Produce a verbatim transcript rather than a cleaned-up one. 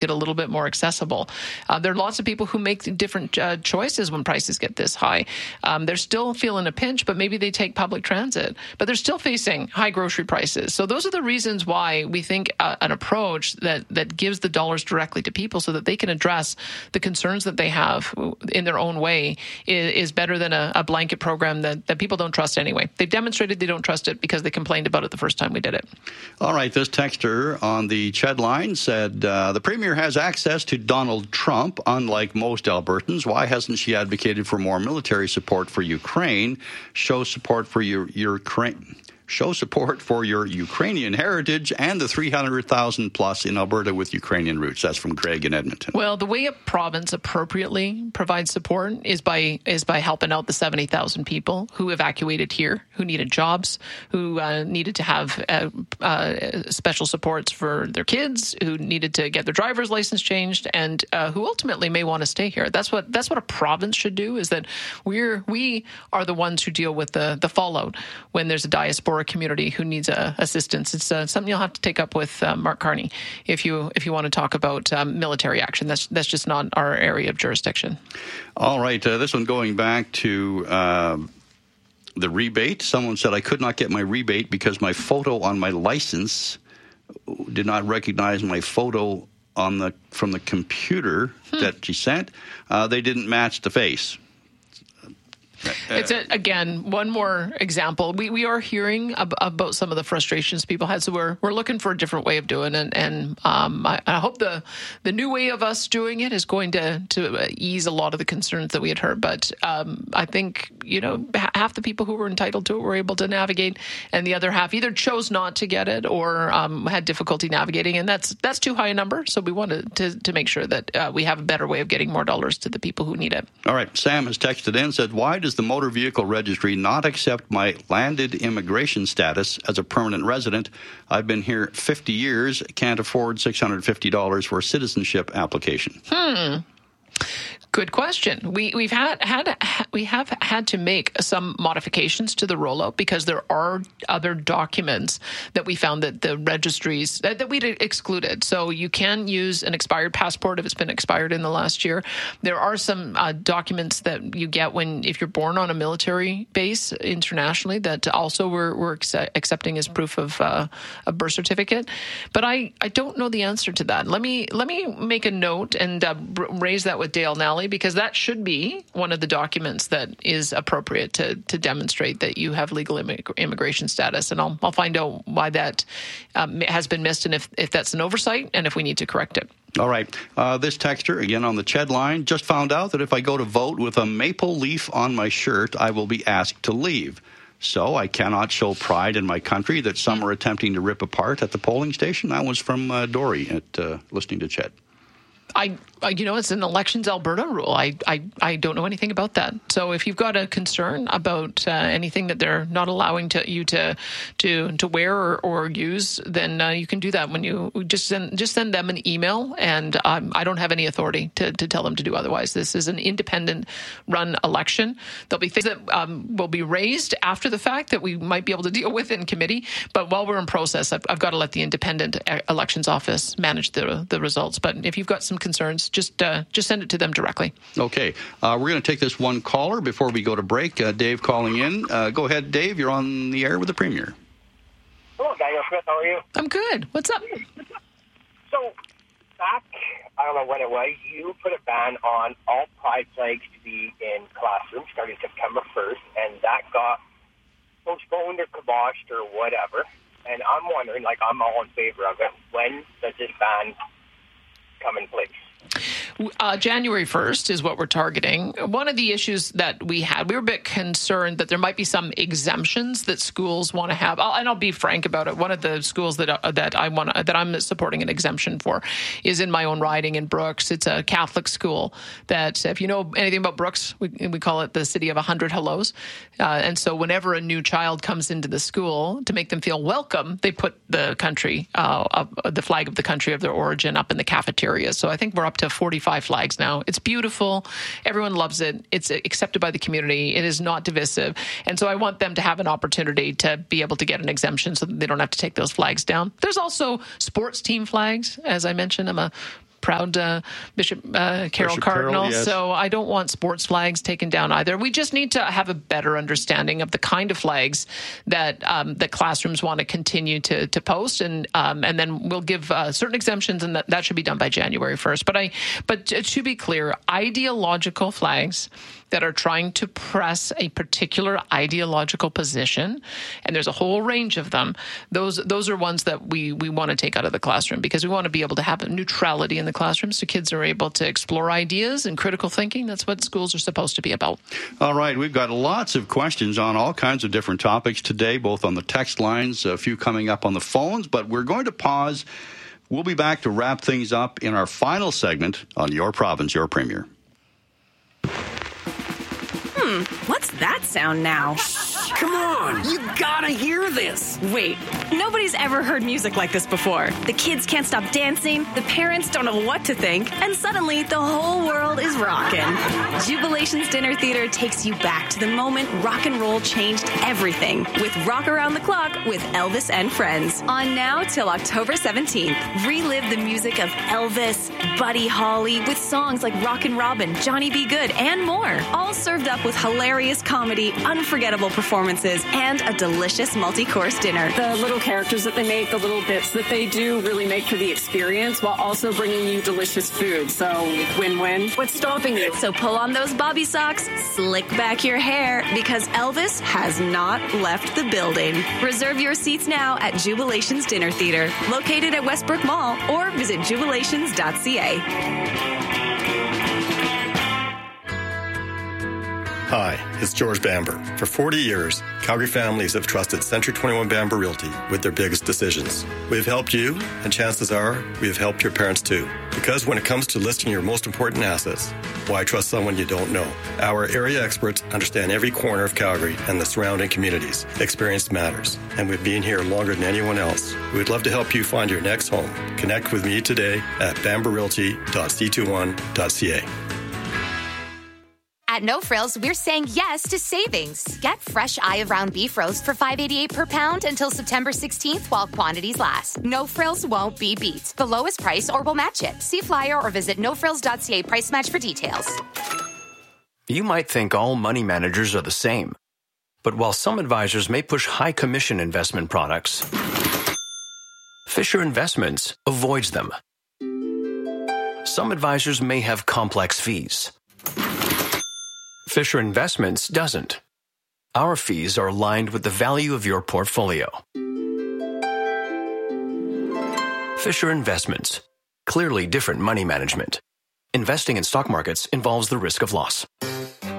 it a little bit more accessible. Uh, there are lots of people who make different uh, choices when prices get this high. Um, they're still feeling a pinch, but maybe they take public transit. But they're still facing high grocery prices. So those are the reasons why we think uh, an approach that, that gives the dollars directly to people so that they can address the concerns that they have in their own way is, is better than a, a blanket program that, that people don't trust anyway. They've demonstrated they don't trust it because they complained about it the first time we did it. All right, this texter on the Ched line said, uh, the Premier has access to Donald Trump, unlike most Albertans. Why hasn't she advocated for more military support for Ukraine? Show support for your Ukraine. Show support for your Ukrainian heritage and the three hundred thousand plus in Alberta with Ukrainian roots. That's from Greg in Edmonton. Well, the way a province appropriately provides support is by is by helping out the seventy thousand people who evacuated here, who needed jobs, who uh, needed to have uh, uh, special supports for their kids, who needed to get their driver's license changed, and uh, who ultimately may want to stay here. That's what that's what a province should do. Is that we're we are the ones who deal with the the fallout when there's a diaspora community who needs uh, assistance. It's uh, something you'll have to take up with uh, Mark Carney if you if you want to talk about um, military action. That's that's just not our area of jurisdiction. All right, uh, this one going back to uh, the rebate. Someone said I could not get my rebate because my photo on my license did not recognize my photo on the from the computer hmm. that she sent. Uh, they didn't match the face. It's, a, again, one more example. We we are hearing ab- about some of the frustrations people had, so we're we're looking for a different way of doing it. And um, I, I hope the the new way of us doing it is going to, to ease a lot of the concerns that we had heard. But um, I think, you know, half the people who were entitled to it were able to navigate, and the other half either chose not to get it or um, had difficulty navigating. And that's that's too high a number, so we wanted to, to make sure that uh, we have a better way of getting more dollars to the people who need it. All right. Sam has texted in, said, why does the Motor Vehicle Registry not accept my landed immigration status as a permanent resident? I've been here fifty years, can't afford six hundred fifty dollars for a citizenship application. Hmm. Good question. We we've had had we have had to make some modifications to the rollout because there are other documents that we found that the registries that, that we'd excluded. So you can use an expired passport if it's been expired in the last year. There are some uh, documents that you get when if you're born on a military base internationally that also we're we're accepting as proof of uh, a birth certificate. But I, I don't know the answer to that. Let me let me make a note and uh, raise that with Dale Nally, because that should be one of the documents that is appropriate to to demonstrate that you have legal immig- immigration status. And I'll I'll find out why that um, has been missed and if, if that's an oversight and if we need to correct it. All right. Uh, this texter, again on the Ched line, just found out that if I go to vote with a maple leaf on my shirt, I will be asked to leave. So I cannot show pride in my country that some are attempting to rip apart at the polling station. That was from uh, Dory at uh, listening to Ched. I, you know, it's an Elections Alberta rule. I, I, I don't know anything about that. So if you've got a concern about uh, anything that they're not allowing to you to to to wear or, or use, then uh, you can do that when you just send just send them an email. And um, I don't have any authority to, to tell them to do otherwise. This is an independent run election. There'll be things that um, will be raised after the fact that we might be able to deal with in committee. But while we're in process, I've, I've got to let the independent elections office manage the the results. But if you've got some concerns, just uh, just send it to them directly. Okay. Uh, we're going to take this one caller before we go to break. Uh, Dave calling in. Uh, go ahead, Dave. You're on the air with the Premier. Hello, Daniel Smith. How are you? I'm good. What's up? So, back, I don't know when it was, you put a ban on all pride flags to be in classrooms starting September first, and that got postponed or kiboshed or whatever. And I'm wondering, like, I'm all in favor of it. When does this ban come in place? Uh, January first is what we're targeting. One of the issues that we had, we were a bit concerned that there might be some exemptions that schools want to have. I'll, and I'll be frank about it. One of the schools that uh, that I want that I'm supporting an exemption for is in my own riding in Brooks. It's a Catholic school that, if you know anything about Brooks, we, we call it the city of a hundred hellos. Uh, and so whenever a new child comes into the school, to make them feel welcome, they put the country, uh, uh, the flag of the country of their origin up in the cafeteria. So I think we're up to forty-five flags now. It's beautiful. Everyone loves it. It's accepted by the community. It is not divisive. And so I want them to have an opportunity to be able to get an exemption so that they don't have to take those flags down. There's also sports team flags. As I mentioned, I'm a proud uh, Bishop uh, Carroll Bishop Cardinal. Carroll, yes. So I don't want sports flags taken down either. We just need to have a better understanding of the kind of flags that um, the classrooms want to continue to to post, and um, and then we'll give uh, certain exemptions, and that, that should be done by January first. But I, but to be clear, ideological flags that are trying to press a particular ideological position, and there's a whole range of them. Those those are ones that we we want to take out of the classroom, because we want to be able to have neutrality in the classroom so kids are able to explore ideas and critical thinking. That's what schools are supposed to be about. All right, we've got lots of questions on all kinds of different topics today, both on the text lines, a few coming up on the phones, but we're going to pause. We'll be back to wrap things up in our final segment on Your Province, Your Premier. Hmm, what's that sound now? Come on, you gotta hear this. Wait, nobody's ever heard music like this before. The kids can't stop dancing, the parents don't know what to think, and suddenly the whole world is rocking. Jubilations Dinner Theater takes you back to the moment rock and roll changed everything with Rock Around the Clock with Elvis and Friends. On now till October seventeenth. Relive the music of Elvis, Buddy Holly, with songs like Rockin' Robin, Johnny B. Good, and more. All served up with hilarious comedy, unforgettable performances, and a delicious multi-course dinner. The little characters that they make, the little bits that they do really make for the experience while also bringing you delicious food. So win-win. What's stopping you? So pull on those bobby socks, slick back your hair, because Elvis has not left the building. Reserve your seats now at Jubilations Dinner Theater, located at Westbrook Mall, or visit jubilations dot c a. Hi, it's George Bamber. For forty years, Calgary families have trusted Century twenty-one Bamber Realty with their biggest decisions. We've helped you, and chances are we have helped your parents too. Because when it comes to listing your most important assets, why trust someone you don't know? Our area experts understand every corner of Calgary and the surrounding communities. Experience matters, and we've been here longer than anyone else. We'd love to help you find your next home. Connect with me today at bamber realty dot c twenty-one dot c a. At No Frills, we're saying yes to savings. Get fresh eye of round beef roast for five dollars and eighty-eight cents per pound until September sixteenth while quantities last. No Frills won't be beat. The lowest price or we'll match it. See flyer or visit no frills dot c a price match for details. You might think all money managers are the same. But while some advisors may push high commission investment products, Fisher Investments avoids them. Some advisors may have complex fees. Fisher Investments doesn't. Our fees are aligned with the value of your portfolio. Fisher Investments. Clearly different money management. Investing in stock markets involves the risk of loss.